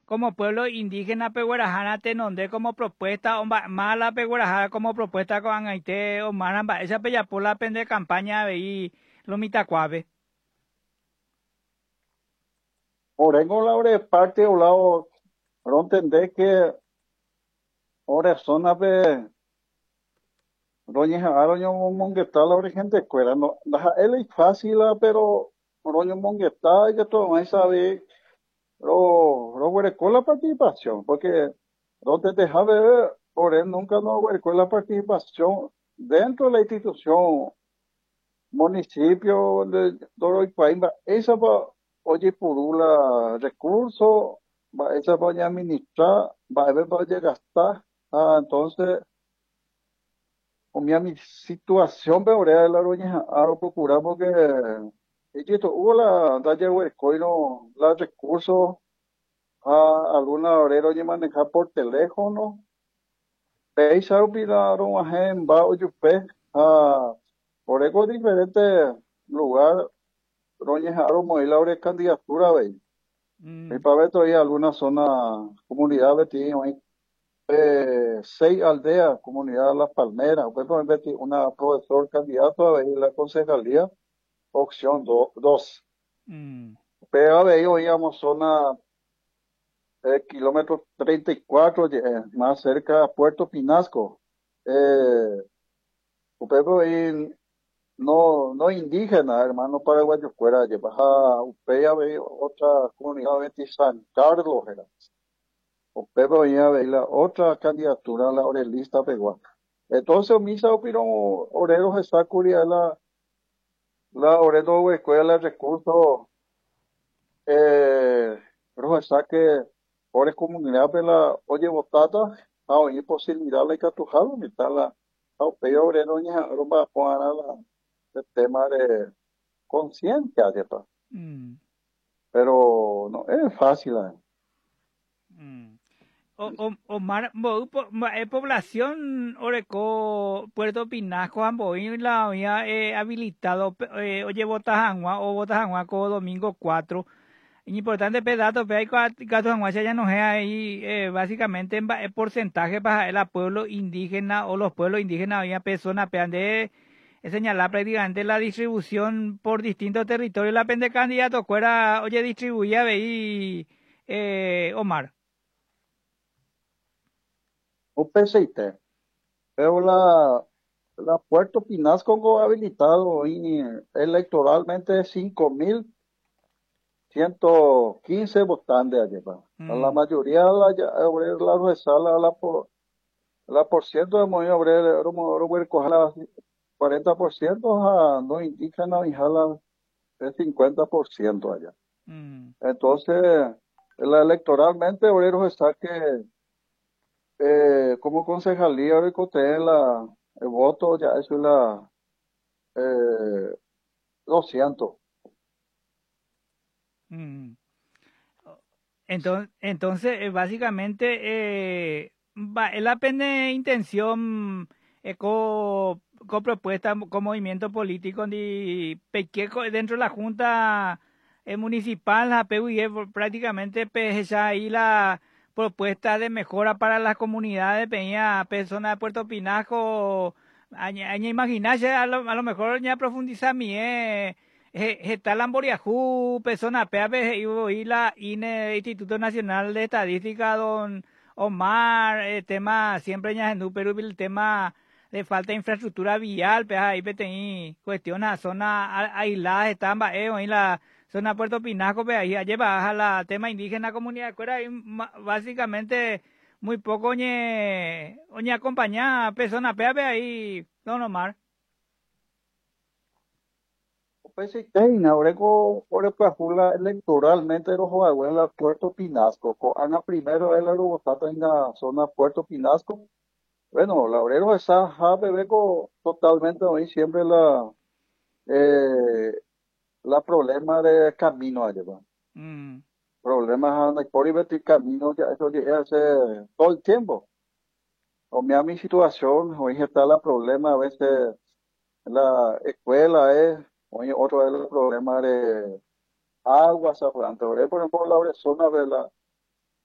como pueblo indígena peguarajana tenonde como propuesta, mala peguarajara como propuesta con angaite o maramba, esa peyapola pende campaña veí lo mitacuave. Orengo la hora parte o lado, no entender que ahora zona de Roña Aroño Monguetá la hora gente escuela, no, él es fácil, pero Roño Monguetá y que todo más sabe, lo huerecó la participación, porque donde deja ver, por él nunca no huerecó la participación dentro de la institución, municipio de Doro y Paimba, esa va, oye, purula recursos, va, esa va a administrar, va a ver, va a gastar, entonces, o mi situación peor era la roña, ahora procuramos que, y esto, hubo la, dalle hueco y no, la recursos, alguna hora oye manejar por teléfono, Peisa opinaron a gente, va, oye, por eso diferentes lugares, Roñejaro, Moilaure, candidatura, ve. Y Mm, para ver todavía alguna zona, comunidad, Betty, hay 6 aldeas, comunidad de Las Palmeras, pues para Betty, una profesor candidato a ver la concejalía, opción 2. mm, Pero a ver, oíamos zona, kilómetro 34, más cerca a Puerto Pinasco. Pero ahí no, no indígena, hermano paraguayo, fuera, lleva a Upea, ve otra comunidad, Betty, San Carlos, era. O Pedro iba a ver la otra candidatura, la orelista peruana. Entonces, misa opinó oreros está curia la oredo escuela de recursos, pero está que ores comunidad de la oye votata, oye posibilidad de catujalo, mitad la opeo oredo ña, rumba juana el tema de conciencia, ¿cierto? mm, Pero no es fácil, mm. Omar, población Oreco, Puerto Pinasco, Amboín, la había habilitado, oye, Botajangua o Botajangua, domingo 4. Importante pedazo, pero hay casos en Guacha ya no es ahí, básicamente en porcentaje para el pueblo indígena o los pueblos indígenas había personas, pero de señalar prácticamente la distribución por distintos territorios, la pende candidato fuera, oye, distribuía, veí, Omar. un PCT. Pero la Puerto Pinasco fue habilitado y electoralmente 5.115 votantes allí, pa. La Mm, mayoría de la resala la por ciento de movimiento obrero coge la 40%, no indígena y jala el 50% allá. mm, Entonces, electoralmente obreros está que como concejalía recoger el voto, ya eso es eh, 200. mm. Entonces, básicamente, es la pena intención con propuesta, con movimiento político dentro de la Junta Municipal, la PUIE, prácticamente pues, ya ahí la propuesta de mejora para las comunidades, peña, personas de Puerto Pinasco, aña imaginarse, a lo mejor ya profundiza mi, Getalan Boriajú, persona PAP y la INE, Instituto Nacional de Estadística, don Omar, el tema siempre en Perú, el tema de falta de infraestructura vial, pues ahí PTI, cuestiones a zonas aisladas, están en la zona Puerto Pinasco, pues ahí lleva a la tema indígena comunidad de Cuera, y básicamente muy poco oñe acompañada, persona PAP ahí, don Omar. Pues sí, Oreco, Jula electoralmente los jugadores en la Puerto Pinasco. Ana primero el aerobotato en la zona Puerto Pinasco. Bueno, la Oreros está bebeco totalmente hoy siempre la problema de camino allá, va. Mm, Problemas por invertir camino, ya eso ya hace todo el tiempo. O mi situación, hoy está el problema a veces la escuela es, hoy otro es el problema de agua, por ejemplo, la zona de la